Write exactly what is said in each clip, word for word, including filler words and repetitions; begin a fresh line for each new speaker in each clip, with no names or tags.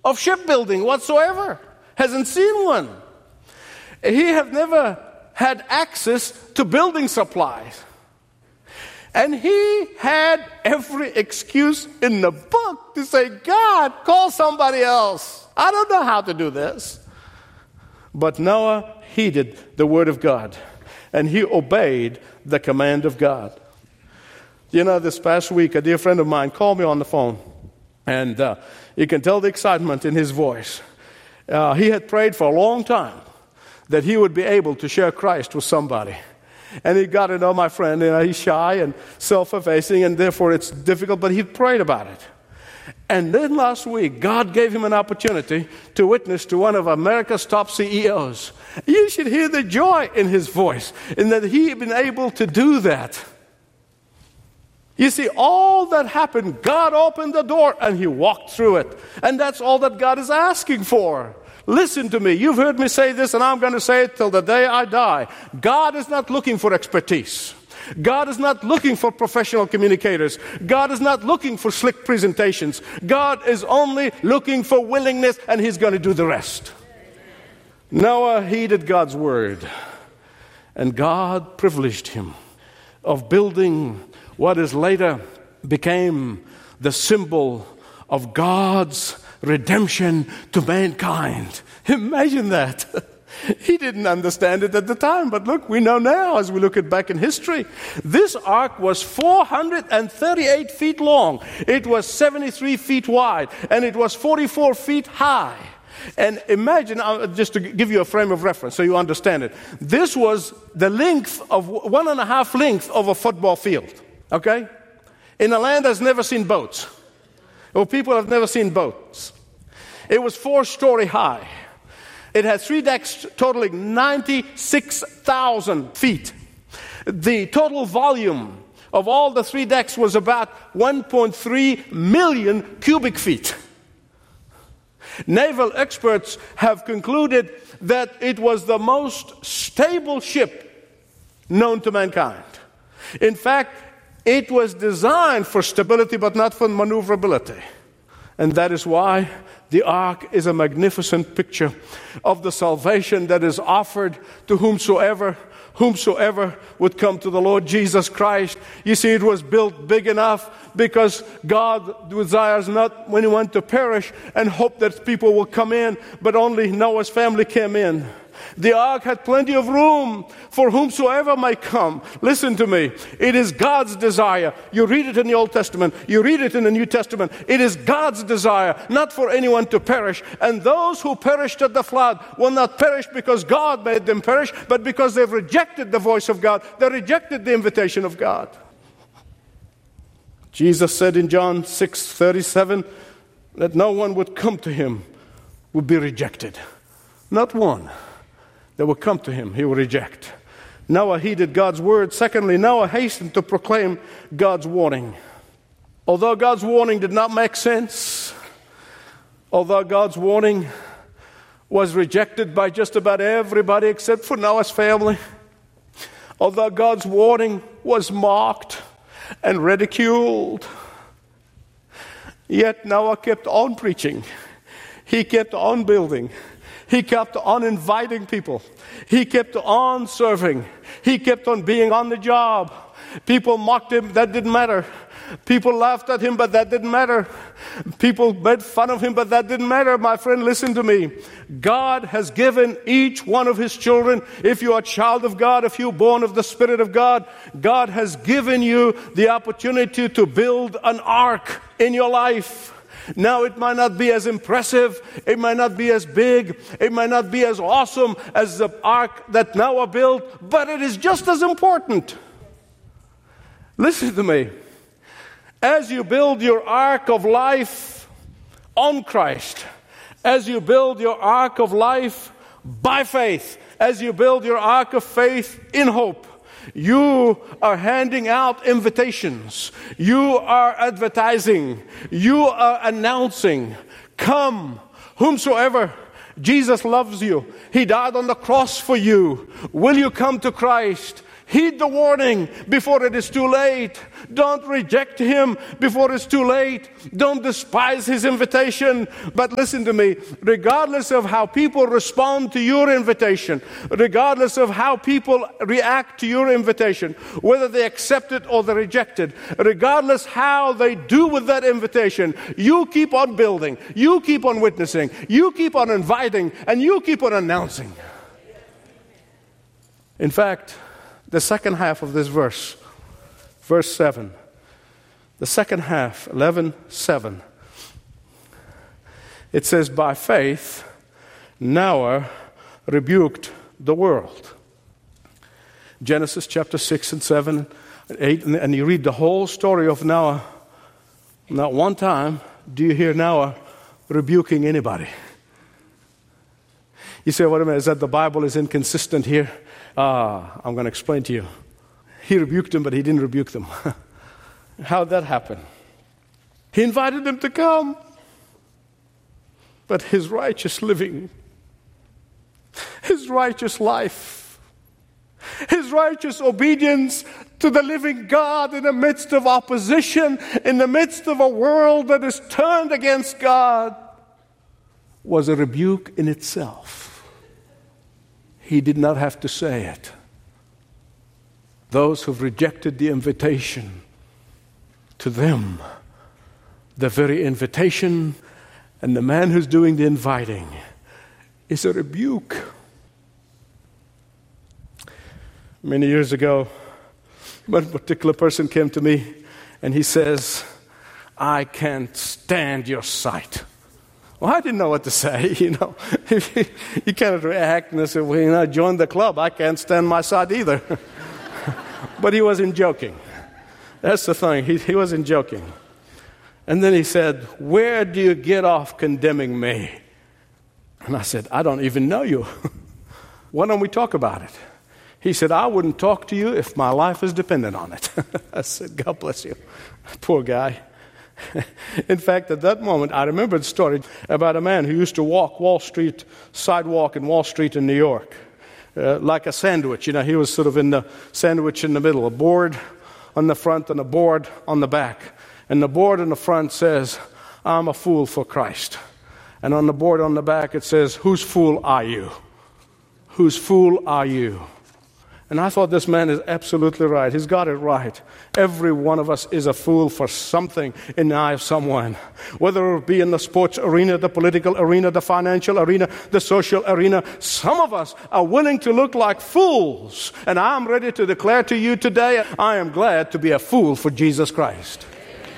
of shipbuilding whatsoever. Hasn't seen one. He have never had access to building supplies. And he had every excuse in the book to say, God, call somebody else. I don't know how to do this. But Noah heeded the word of God, and he obeyed the command of God. You know, this past week, a dear friend of mine called me on the phone, and uh, you can tell the excitement in his voice. Uh, he had prayed for a long time that he would be able to share Christ with somebody. And he got to know my friend, you know, he's shy and self-effacing, and therefore it's difficult, but he prayed about it. And then last week, God gave him an opportunity to witness to one of America's top C E Os. You should hear the joy in his voice, in that he had been able to do that. You see, all that happened, God opened the door and he walked through it. And that's all that God is asking for. Listen to me. You've heard me say this, and I'm going to say it till the day I die. God is not looking for expertise. God is not looking for professional communicators. God is not looking for slick presentations. God is only looking for willingness, and he's going to do the rest. Noah heeded God's word, and God privileged him of building what is later became the symbol of God's redemption to mankind. Imagine that. He didn't understand it at the time, but look, we know now as we look at back in history. This ark was four hundred thirty-eight feet long. It was seventy-three feet wide, and it was forty-four feet high. And imagine, uh, just to give you a frame of reference so you understand it, this was the length of one and a half length of a football field. Okay? In a land that's never seen boats, or people have never seen boats. It was four-story high. It had three decks totaling ninety-six thousand feet. The total volume of all the three decks was about one point three million cubic feet. Naval experts have concluded that it was the most stable ship known to mankind. In fact, it was designed for stability but not for maneuverability. And that is why the ark is a magnificent picture of the salvation that is offered to whomsoever, whomsoever would come to the Lord Jesus Christ. You see, it was built big enough because God desires not anyone to perish and hope that people will come in, but only Noah's family came in. The ark had plenty of room for whomsoever might come. Listen to me. It is God's desire. You read it in the Old Testament. You read it in the New Testament. It is God's desire not for anyone to perish. And those who perished at the flood will not perish because God made them perish, but because they've rejected the voice of God. They rejected the invitation of God. Jesus said in John six thirty-seven that no one would come to him would be rejected. Not one. That will come to him, he will reject. Noah heeded God's word. Secondly, Noah hastened to proclaim God's warning. Although God's warning did not make sense, although God's warning was rejected by just about everybody except for Noah's family, although God's warning was mocked and ridiculed, yet Noah kept on preaching. He kept on building. He kept on inviting people. He kept on serving. He kept on being on the job. People mocked him. That didn't matter. People laughed at him, but that didn't matter. People made fun of him, but that didn't matter. My friend, listen to me. God has given each one of his children, if you are a child of God, if you're born of the Spirit of God, God has given you the opportunity to build an ark in your life. Now, it might not be as impressive, it might not be as big, it might not be as awesome as the ark that Noah built, but it is just as important. Listen to me. As you build your ark of life on Christ, as you build your ark of life by faith, as you build your ark of faith in hope, you are handing out invitations. You are advertising. You are announcing, come, whomsoever. Jesus loves you. He died on the cross for you. Will you come to Christ? Heed the warning before it is too late. Don't reject him before it's too late. Don't despise his invitation. But listen to me, regardless of how people respond to your invitation, regardless of how people react to your invitation, whether they accept it or they reject it, regardless how they do with that invitation, you keep on building, you keep on witnessing, you keep on inviting, and you keep on announcing. In fact, the second half of this verse, verse seven, the second half, eleven seven, it says, by faith, Noah rebuked the world. Genesis chapter six and seven, eight, and you read the whole story of Noah. Not one time do you hear Noah rebuking anybody. You say, wait a minute, is that the Bible is inconsistent here? Ah, I'm going to explain to you. He rebuked them, but he didn't rebuke them. How'd that happen? He invited them to come, but his righteous living, his righteous life, his righteous obedience to the living God in the midst of opposition, in the midst of a world that is turned against God, was a rebuke in itself. He did not have to say it. Those who've rejected the invitation, to them, the very invitation and the man who's doing the inviting is a rebuke. Many years ago, one particular person came to me and he says, I can't stand your sight. Well, I didn't know what to say, you know. You cannot react and say, well, you know, join the club. I can't stand my sight either. But he wasn't joking. That's the thing. He, he wasn't joking. And then he said, where do you get off condemning me? And I said, I don't even know you. Why don't we talk about it? He said, I wouldn't talk to you if my life is dependent on it. I said, God bless you. Poor guy. In fact, at that moment, I remembered a story about a man who used to walk Wall Street, sidewalk in Wall Street in New York, uh, like a sandwich. You know, he was sort of in the sandwich in the middle, a board on the front and a board on the back. And the board on the front says, I'm a fool for Christ. And on the board on the back, it says, whose fool are you? Whose fool are you? And I thought this man is absolutely right. He's got it right. Every one of us is a fool for something in the eye of someone. Whether it be in the sports arena, the political arena, the financial arena, the social arena, some of us are willing to look like fools. And I'm ready to declare to you today, I am glad to be a fool for Jesus Christ.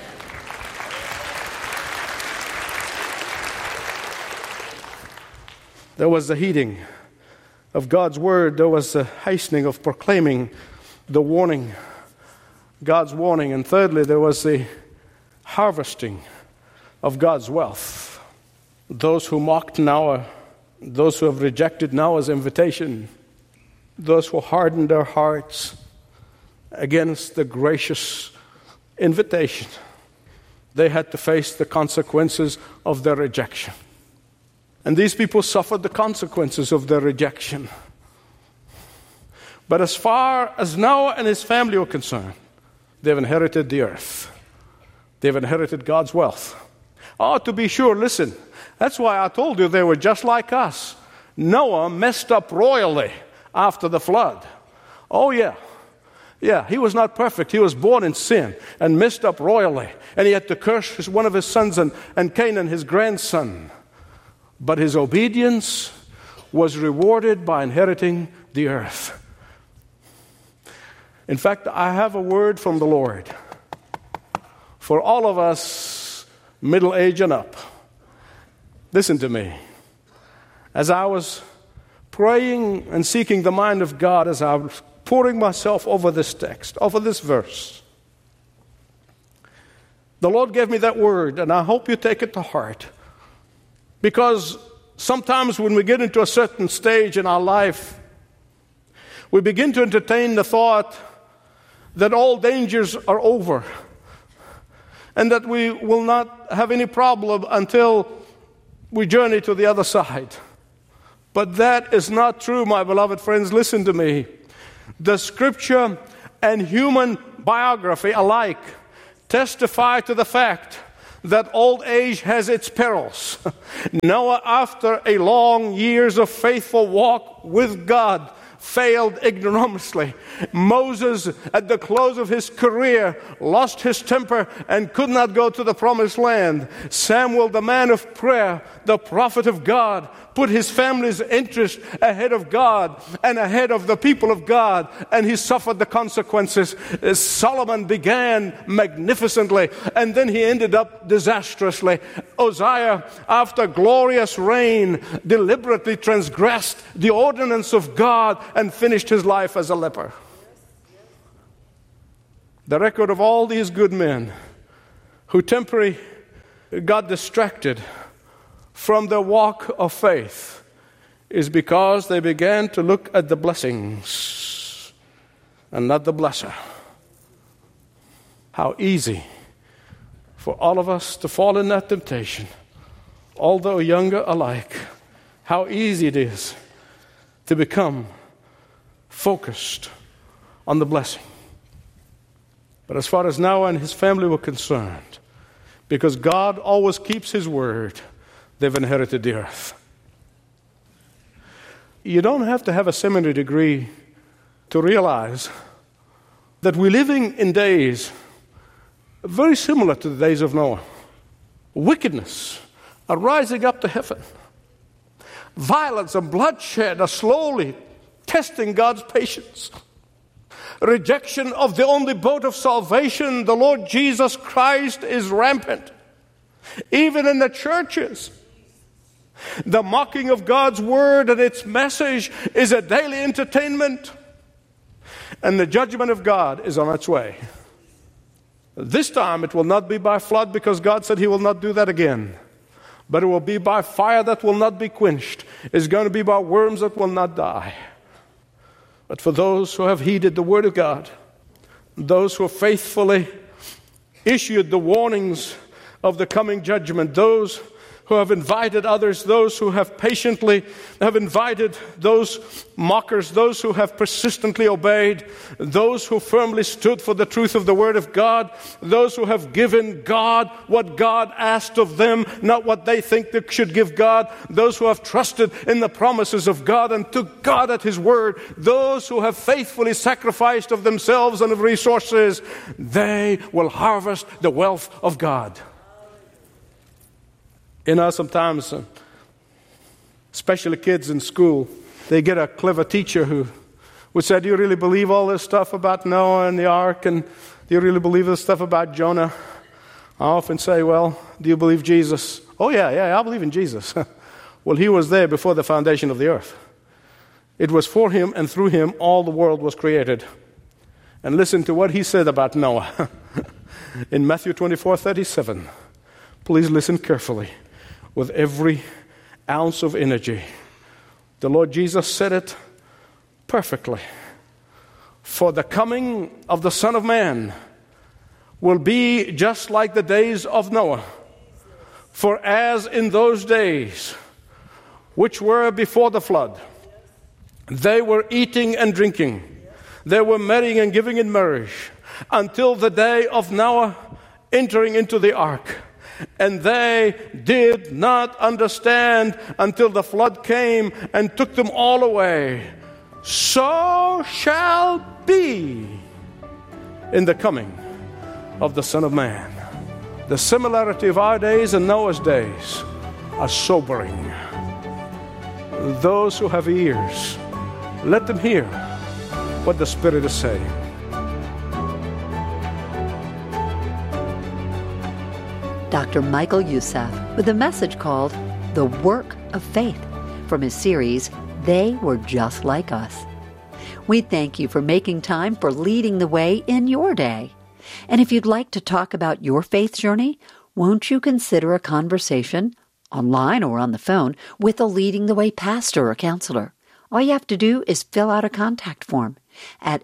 There was the heeding of God's word. There was a hastening of proclaiming the warning, God's warning. And thirdly, there was the harvesting of God's wealth. Those who mocked Noah, those who have rejected Noah's invitation, those who hardened their hearts against the gracious invitation, they had to face the consequences of their rejection. And these people suffered the consequences of their rejection. But as far as Noah and his family were concerned, they've inherited the earth. They've inherited God's wealth. Oh, to be sure, listen, that's why I told you they were just like us. Noah messed up royally after the flood. Oh, yeah. Yeah, he was not perfect. He was born in sin and messed up royally. And he had to curse his, one of his sons and, and Canaan, his grandson. But his obedience was rewarded by inheriting the earth. In fact, I have a word from the Lord for all of us middle age and up. Listen to me. As I was praying and seeking the mind of God, as I was pouring myself over this text, over this verse, the Lord gave me that word, and I hope you take it to heart. Because sometimes when we get into a certain stage in our life, we begin to entertain the thought that all dangers are over and that we will not have any problem until we journey to the other side. But that is not true, my beloved friends. Listen to me. The Scripture and human biography alike testify to the fact that old age has its perils. Noah, after a long years of faithful walk with God, failed ignominiously. Moses, at the close of his career, lost his temper and could not go to the promised land. Samuel, the man of prayer, the prophet of God, put his family's interest ahead of God and ahead of the people of God, and he suffered the consequences. Solomon began magnificently, and then he ended up disastrously. Uzziah, after glorious reign, deliberately transgressed the ordinance of God and finished his life as a leper. The record of all these good men who temporarily got distracted from their walk of faith is because they began to look at the blessings and not the blesser. How easy for all of us to fall in that temptation, although younger alike. How easy it is to become focused on the blessing. But as far as Noah and his family were concerned, because God always keeps his word, they've inherited the earth. You don't have to have a seminary degree to realize that we're living in days very similar to the days of Noah. Wickedness are rising up to heaven. Violence and bloodshed are slowly testing God's patience. Rejection of the only boat of salvation, the Lord Jesus Christ, is rampant. Even in the churches, the mocking of God's word and its message is a daily entertainment, and the judgment of God is on its way. This time it will not be by flood, because God said he will not do that again. But it will be by fire that will not be quenched. It's going to be by worms that will not die. But for those who have heeded the word of God, those who have faithfully issued the warnings of the coming judgment, those who have invited others, those who have patiently have invited those mockers, those who have persistently obeyed, those who firmly stood for the truth of the Word of God, those who have given God what God asked of them, not what they think they should give God, those who have trusted in the promises of God and took God at His word, those who have faithfully sacrificed of themselves and of resources, they will harvest the wealth of God. You know, sometimes, uh, especially kids in school, they get a clever teacher who would say, do you really believe all this stuff about Noah and the ark? And do you really believe this stuff about Jonah? I often say, well, do you believe Jesus? Oh, yeah, yeah, I believe in Jesus. Well, he was there before the foundation of the earth. It was for him and through him all the world was created. And listen to what he said about Noah. In Matthew twenty-four thirty-seven, please listen carefully. With every ounce of energy. The Lord Jesus said it perfectly. For the coming of the Son of Man will be just like the days of Noah. For as in those days, which were before the flood, they were eating and drinking, they were marrying and giving in marriage, until the day of Noah entering into the ark. And they did not understand until the flood came and took them all away. So shall be in the coming of the Son of Man. The similarity of our days and Noah's days are sobering. Those who have ears, let them hear what the Spirit is saying.
Doctor Michael Youssef with a message called The Work of Faith from his series, They Were Just Like Us. We thank you for making time for leading the way in your day. And if you'd like to talk about your faith journey, won't you consider a conversation, online or on the phone, with a Leading the Way pastor or counselor? All you have to do is fill out a contact form at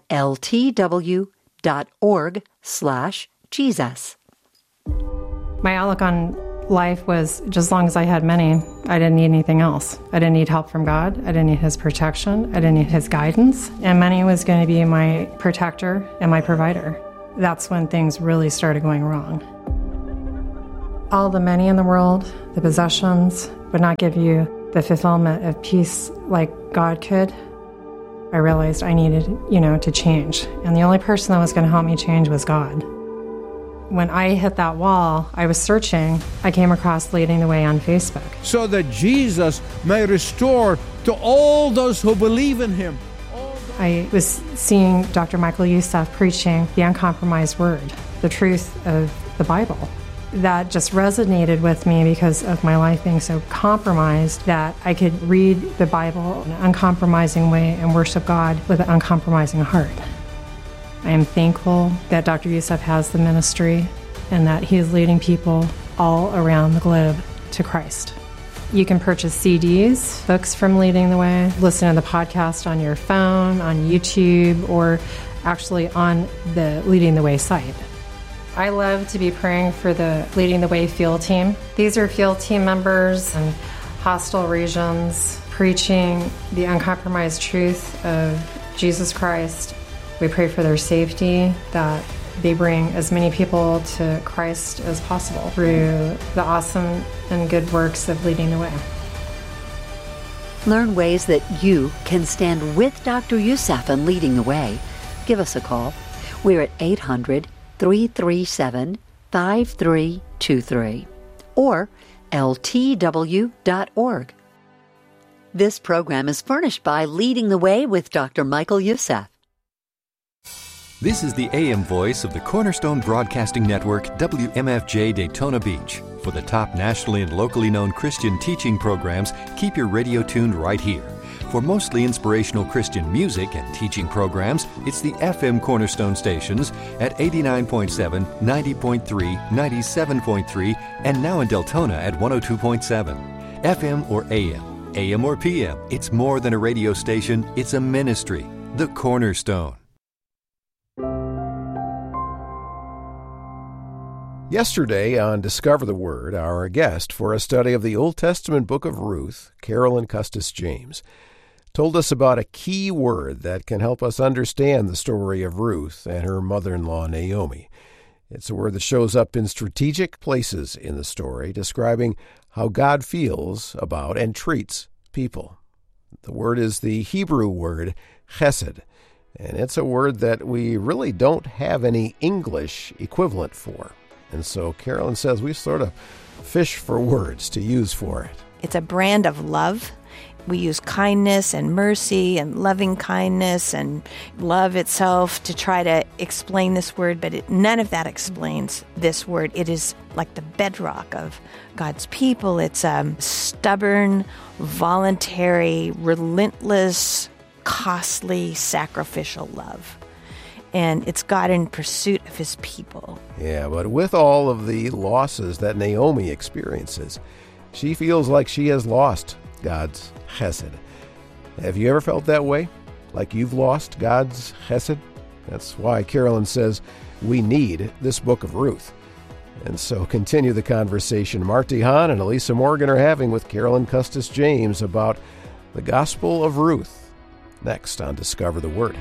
ltw.org slash Jesus.
My outlook on life was, just as long as I had money, I didn't need anything else. I didn't need help from God. I didn't need His protection. I didn't need His guidance. And money was going to be my protector and my provider. That's when things really started going wrong. All the money in the world, the possessions, would not give you the fulfillment of peace like God could. I realized I needed, you know, to change. And the only person that was going to help me change was God. When I hit that wall, I was searching. I came across Leading the Way on Facebook.
So that Jesus may restore to all those who believe in Him.
I was seeing Doctor Michael Youssef preaching the uncompromised word, the truth of the Bible. That just resonated with me because of my life being so compromised that I could read the Bible in an uncompromising way and worship God with an uncompromising heart. I am thankful that Doctor Youssef has the ministry and that he is leading people all around the globe to Christ. You can purchase C Ds, books from Leading the Way, listen to the podcast on your phone, on YouTube, or actually on the Leading the Way site. I love to be praying for the Leading the Way field team. These are field team members in hostile regions preaching the uncompromised truth of Jesus Christ. We pray for their safety, that they bring as many people to Christ as possible through the awesome and good works of Leading the Way.
Learn ways that you can stand with Doctor Youssef and Leading the Way. Give us a call. We're at eight hundred, three three seven, five three two three or L T W dot org. This program is furnished by Leading the Way with Doctor Michael Youssef.
This is the A M voice of the Cornerstone Broadcasting Network, W M F J Daytona Beach. For the top nationally and locally known Christian teaching programs, keep your radio tuned right here. For mostly inspirational Christian music and teaching programs, it's the F M Cornerstone stations at eighty-nine point seven, ninety point three, ninety-seven point three, and now in Deltona at one oh two point seven. F M or A M, A M or P M, it's more than a radio station, it's a ministry. The Cornerstone.
Yesterday on Discover the Word, our guest for a study of the Old Testament book of Ruth, Carolyn Custis James, told us about a key word that can help us understand the story of Ruth and her mother-in-law Naomi. It's a word that shows up in strategic places in the story, describing how God feels about and treats people. The word is the Hebrew word chesed, and it's a word that we really don't have any English equivalent for. And so Carolyn says we sort of fish for words to use for it.
It's a brand of love. We use kindness and mercy and loving kindness and love itself to try to explain this word, but it, none of that explains this word. It is like the bedrock of God's people. It's a stubborn, voluntary, relentless, costly, sacrificial love. And it's God in pursuit of His people.
Yeah, but with all of the losses that Naomi experiences, she feels like she has lost God's chesed. Have you ever felt that way? Like you've lost God's chesed? That's why Carolyn says we need this book of Ruth. And so continue the conversation Marty Hahn and Elisa Morgan are having with Carolyn Custis James about the Gospel of Ruth. Next on Discover the Word.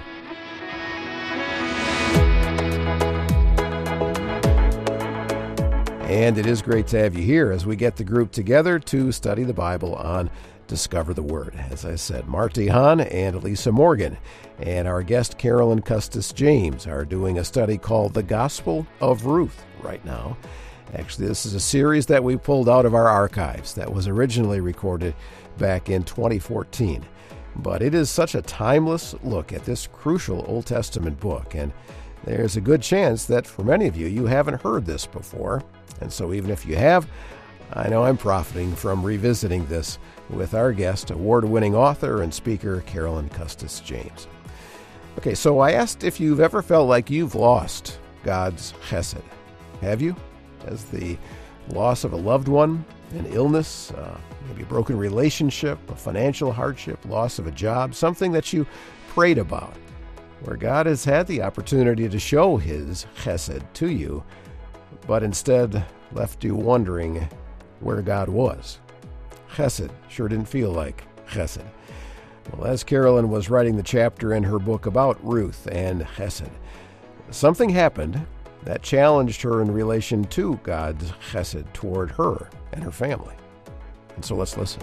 And it is great to have you here as we get the group together to study the Bible on Discover the Word. As I said, Marty Hahn and Elisa Morgan and our guest Carolyn Custis James are doing a study called The Gospel of Ruth right now. Actually, this is a series that we pulled out of our archives that was originally recorded back in twenty fourteen. But it is such a timeless look at this crucial Old Testament book, and there's a good chance that for many of you, you haven't heard this before. And so even if you have, I know I'm profiting from revisiting this with our guest, award-winning author and speaker, Carolyn Custis James. Okay, so I asked if you've ever felt like you've lost God's chesed. Have you? As the loss of a loved one, an illness, uh, maybe a broken relationship, a financial hardship, loss of a job, something that you prayed about, where God has had the opportunity to show His chesed to you, but instead left you wondering where God was. Chesed sure didn't feel like chesed. Well, as Carolyn was writing the chapter in her book about Ruth and chesed, something happened that challenged her in relation to God's chesed toward her and her family. And so let's listen.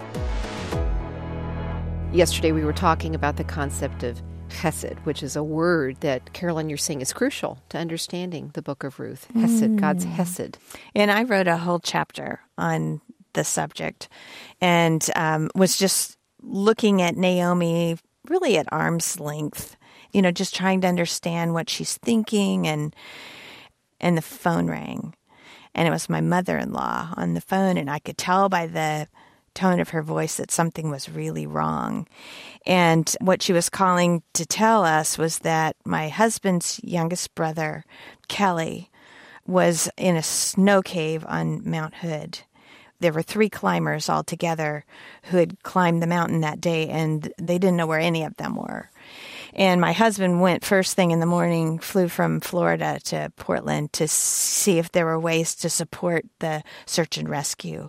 Yesterday we were talking about the concept of chesed, which is a word that, Carolyn, you're saying is crucial to understanding the book of Ruth. Hesed, mm. God's hesed.
And I wrote a whole chapter on the subject and um, was just looking at Naomi really at arm's length, you know, just trying to understand what she's thinking. And and the phone rang, and it was my mother-in-law on the phone, and I could tell by the tone of her voice that something was really wrong. And what she was calling to tell us was that my husband's youngest brother, Kelly, was in a snow cave on Mount Hood. There were three climbers all together who had climbed the mountain that day, and they didn't know where any of them were. And my husband went first thing in the morning, flew from Florida to Portland to see if there were ways to support the search and rescue.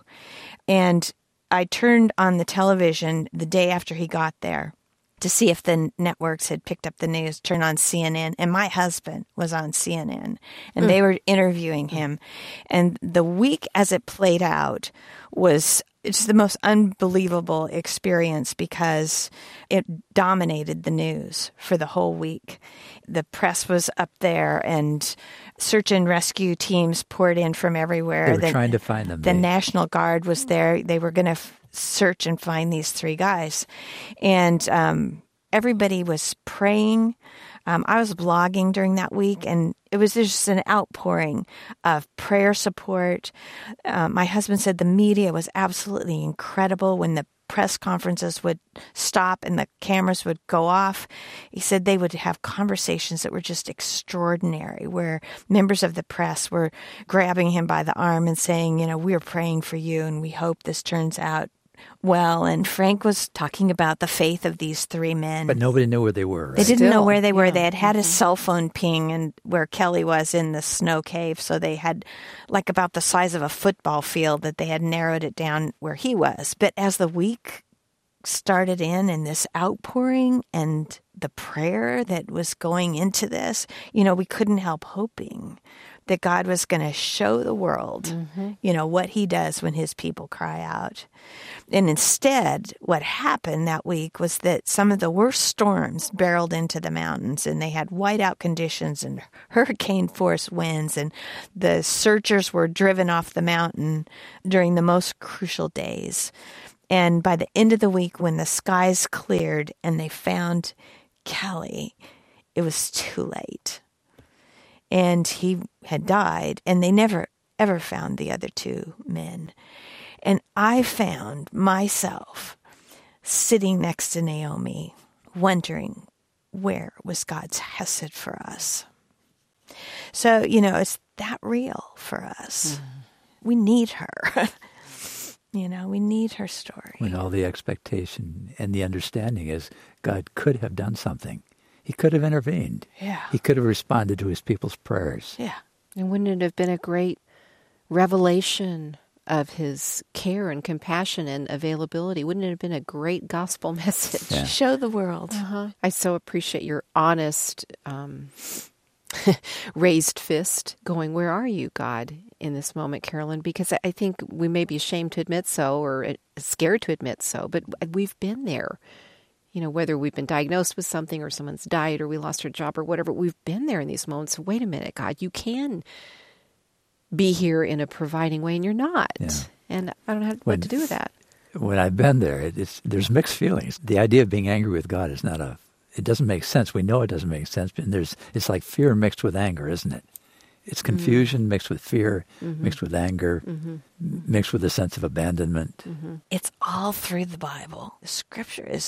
And I turned on the television the day after he got there to see if the networks had picked up the news, turned on C N N, and my husband was on C N N, and mm. they were interviewing him. And the week as it played out was it's the most unbelievable experience because it dominated the news for the whole week. The press was up there, and search and rescue teams poured in from everywhere.
They were
the,
trying to find them.
The
they...
National Guard was there. They were going to f- search and find these three guys. And um, everybody was praying. Um, I was blogging during that week, and it was just an outpouring of prayer support. Um, my husband said the media was absolutely incredible when the press conferences would stop and the cameras would go off. He said they would have conversations that were just extraordinary, where members of the press were grabbing him by the arm and saying, you know, we're praying for you and we hope this turns out well. And Frank was talking about the faith of these three men.
But nobody knew where they were. Right?
They didn't
Still,
know where they were.
yeah.
They had had
mm-hmm.
a cell phone ping and where Kelly was in the snow cave. So they had like about the size of a football field that they had narrowed it down where he was. But as the week started in and this outpouring and the prayer that was going into this, you know, we couldn't help hoping that God was going to show the world, mm-hmm. you know, what he does when his people cry out. And instead, what happened that week was that some of the worst storms barreled into the mountains, and they had whiteout conditions and hurricane force winds, and the searchers were driven off the mountain during the most crucial days. And by the end of the week, when the skies cleared and they found Kelly, it was too late. And he had died, and they never, ever found the other two men. And I found myself sitting next to Naomi, wondering, where was God's hesed for us? So, you know, it's that real for us. Mm. We need her. You know, we need her story.
When all the expectation and the understanding is God could have done something. He could have intervened.
Yeah.
He could have responded to his people's prayers.
Yeah.
And wouldn't it have been a great revelation of his care and compassion and availability? Wouldn't it have been a great gospel message?
Yeah.
Show the world.
Uh-huh. I so appreciate your honest, um, raised fist going, where are you, God, in this moment, Carolyn? Because I think we may be ashamed to admit so or scared to admit so, but we've been there. You know, whether we've been diagnosed with something or someone's died or we lost our job or whatever, we've been there in these moments. Wait a minute, God, you can be here in a providing way, and you're not.
Yeah.
And I don't know what
when,
to do with that.
When I've been there, it's, there's mixed feelings. The idea of being angry with God is not a, it doesn't make sense. We know it doesn't make sense, but there's, it's like fear mixed with anger, isn't it? It's confusion mm-hmm. mixed with fear, mm-hmm. mixed with anger, mm-hmm. mixed with a sense of abandonment.
Mm-hmm. It's all through the Bible. The scripture is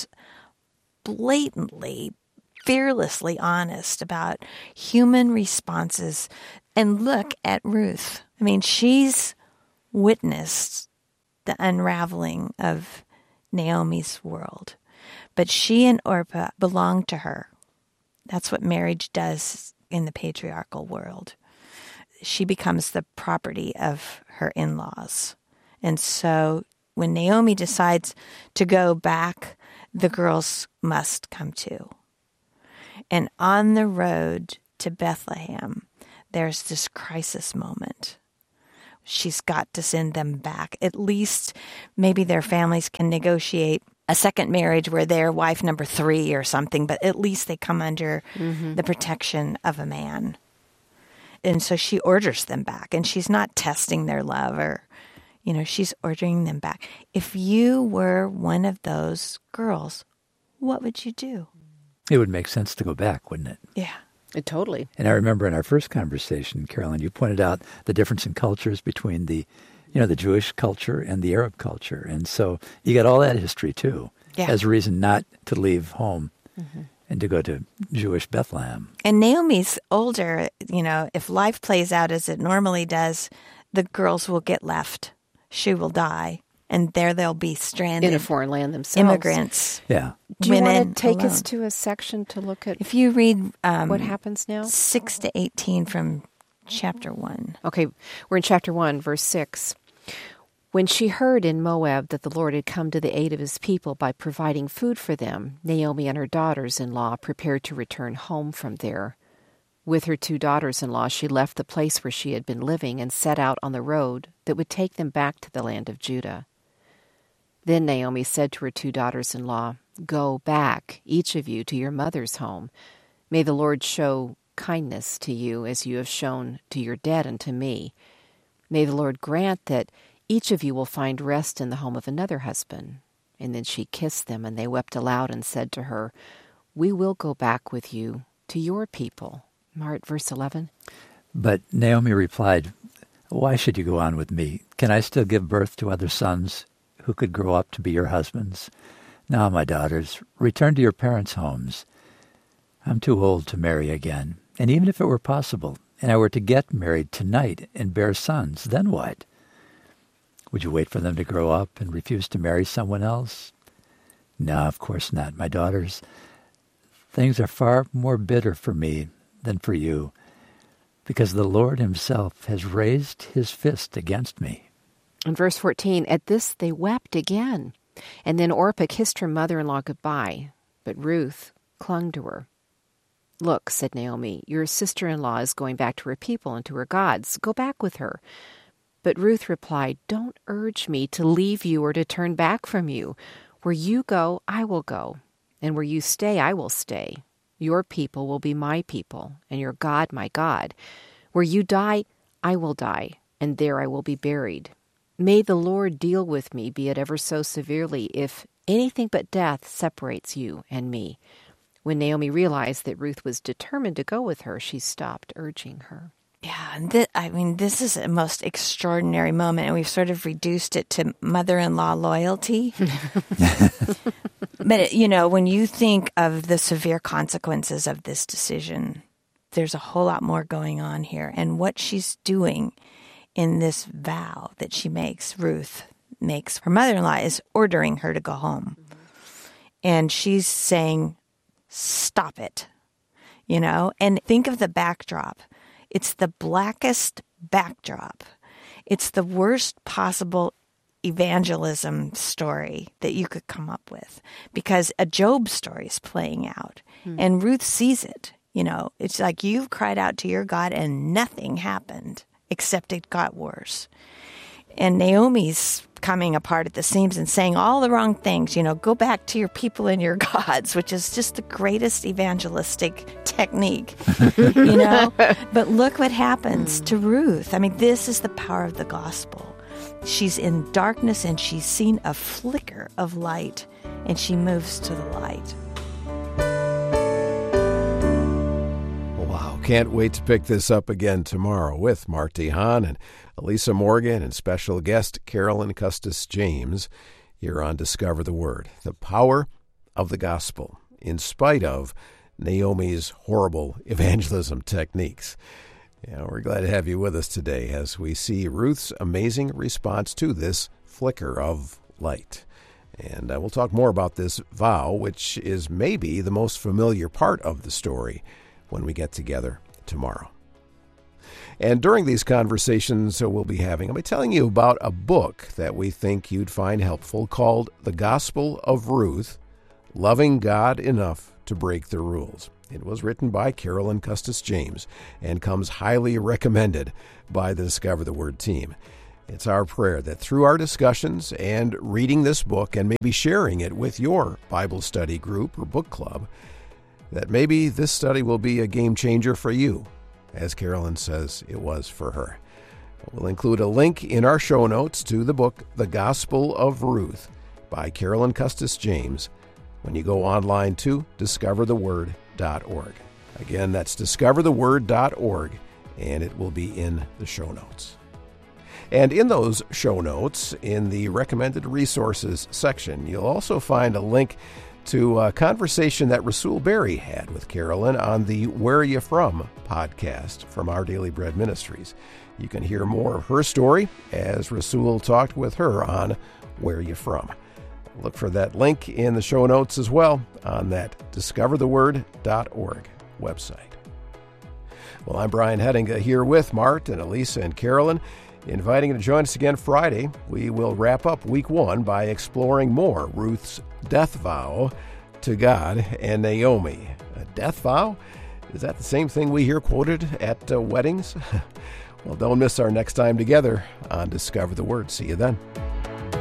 blatantly, fearlessly honest about human responses. And look at Ruth. I mean, she's witnessed the unraveling of Naomi's world. But she and Orpah belong to her. That's what marriage does in the patriarchal world. She becomes the property of her in-laws. And so when Naomi decides to go back, the girls must come too. And on the road to Bethlehem, there's this crisis moment. She's got to send them back. At least maybe their families can negotiate a second marriage where they're wife number three or something, but at least they come under mm-hmm. the protection of a man. And so she orders them back, and she's not testing their love or, you know, she's ordering them back. If you were one of those girls, what would you do?
It would make sense to go back, wouldn't it?
Yeah.
It totally.
And I remember in our first conversation, Carolyn, you pointed out the difference in cultures between the, you know, the Jewish culture and the Arab culture. And so you got all that history, too,
yeah.
as a reason not to leave home mm-hmm. and to go to Jewish Bethlehem.
And Naomi's older. You know, if life plays out as it normally does, the girls will get left. She will die. And there they'll be stranded.
In a foreign land themselves.
Immigrants.
Yeah.
Do you want to take
alone.
us to a section to look at
if you read um,
what happens now?
six to eighteen from chapter one.
Okay, we're in chapter one, verse six. When she heard in Moab that the Lord had come to the aid of his people by providing food for them, Naomi and her daughters-in-law prepared to return home from there. With her two daughters-in-law, she left the place where she had been living and set out on the road that would take them back to the land of Judah. Then Naomi said to her two daughters-in-law, "Go back, each of you, to your mother's home. May the Lord show kindness to you as you have shown to your dead and to me. May the Lord grant that each of you will find rest in the home of another husband." And then she kissed them, and they wept aloud and said to her, "We will go back with you to your people." Mart, verse eleven.
But Naomi replied, "Why should you go on with me? Can I still give birth to other sons who could grow up to be your husbands? Now, my daughters, return to your parents' homes. I'm too old to marry again. And even if it were possible, and I were to get married tonight and bear sons, then what? Would you wait for them to grow up and refuse to marry someone else? No, of course not, my daughters. Things are far more bitter for me than for you, because the Lord himself has raised his fist against me."
In verse fourteen, at this they wept again. And then Orpah kissed her mother-in-law goodbye, but Ruth clung to her. "Look," said Naomi, "your sister-in-law is going back to her people and to her gods. Go back with her." But Ruth replied, "Don't urge me to leave you or to turn back from you. Where you go, I will go, and where you stay, I will stay. Your people will be my people, and your God my God. Where you die, I will die, and there I will be buried. May the Lord deal with me, be it ever so severely, if anything but death separates you and me." When Naomi realized that Ruth was determined to go with her, she stopped urging her.
Yeah, and th- I mean, this is a most extraordinary moment, and we've sort of reduced it to mother-in-law loyalty. But, you know, when you think of the severe consequences of this decision, there's a whole lot more going on here. And what she's doing in this vow that she makes, Ruth makes, her mother-in-law is ordering her to go home. Mm-hmm. And she's saying, stop it, you know? And think of the backdrop. It's the blackest backdrop. It's the worst possible evangelism story that you could come up with, because a Job story is playing out. Hmm. And Ruth sees it. You know, it's like you've cried out to your God and nothing happened, except it got worse. And Naomi's coming apart at the seams and saying all the wrong things. You know, go back to your people and your gods, which is just the greatest evangelistic technique, you know. But look what happens mm. to Ruth. I mean, this is the power of the gospel. She's in darkness and she's seen a flicker of light, and she moves to the light.
Wow, can't wait to pick this up again tomorrow with Marty Hahn and Elisa Morgan and special guest Carolyn Custis James here on Discover the Word. The power of the gospel in spite of Naomi's horrible evangelism techniques. Yeah, we're glad to have you with us today as we see Ruth's amazing response to this flicker of light. And uh, we'll talk more about this vow, which is maybe the most familiar part of the story, when we get together tomorrow. And during these conversations we'll be having, I'll be telling you about a book that we think you'd find helpful called The Gospel of Ruth, Loving God Enough to Break the Rules. It was written by Carolyn Custis James and comes highly recommended by the Discover the Word team. It's our prayer that through our discussions and reading this book and maybe sharing it with your Bible study group or book club, that maybe this study will be a game changer for you, as Carolyn says it was for her. We'll include a link in our show notes to the book, The Gospel of Ruth, by Carolyn Custis James, when you go online to discover the word dot org. Again, that's discover the word dot org, and it will be in the show notes. And in those show notes, in the recommended resources section, you'll also find a link to a conversation that Rasul Berry had with Carolyn on the Where You From podcast from Our Daily Bread Ministries. You can hear more of her story as Rasul talked with her on Where You From. Look for that link in the show notes as well on that discover the word dot org website. Well, I'm Brian Hettinga here with Mart and Elisa and Carolyn, inviting you to join us again Friday. We will wrap up week one by exploring more Ruth's death vow to God and Naomi. A death vow? Is that the same thing we hear quoted at uh, weddings? Well, don't miss our next time together on Discover the Word. See you then.